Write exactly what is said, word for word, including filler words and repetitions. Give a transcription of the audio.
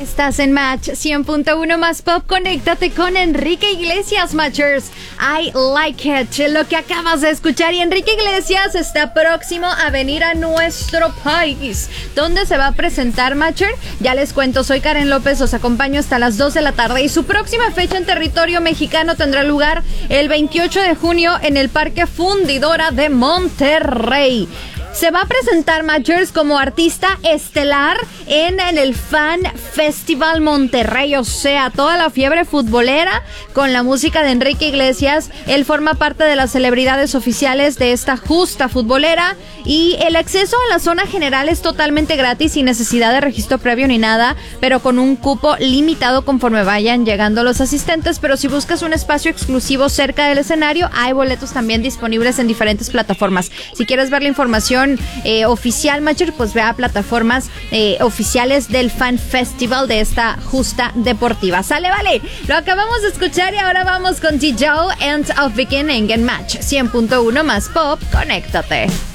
Estás en Match cien punto uno más Pop. Conéctate con Enrique Iglesias, Matchers. I like it. Lo que acabas de escuchar. Y Enrique Iglesias está próximo a venir a nuestro país. ¿Dónde se va a presentar, Matcher? Ya les cuento. Soy Karen López. Os acompaño hasta las dos de la tarde. Y su próxima fecha en territorio mexicano tendrá lugar el veintiocho de junio en el Parque Fundidora de Monterrey. Se va a presentar, Matchers, como artista estelar en, en el Fan Festival Monterrey. O sea, toda la fiebre futbolera con la música de Enrique Iglesias. Él forma parte de las celebridades oficiales de esta justa futbolera. Y el acceso a la zona general es totalmente gratis, sin necesidad de registro previo ni nada, pero con un cupo limitado conforme vayan llegando los asistentes. Pero si buscas un espacio exclusivo cerca del escenario, hay boletos también disponibles en diferentes plataformas. Si quieres ver la información Eh, oficial, Matcher, pues ve a plataformas eh, oficiales del Fan Festival de esta justa deportiva. Sale, vale, lo acabamos de escuchar y ahora vamos con T J End of Beginning en Match cien punto uno más Pop. Conéctate.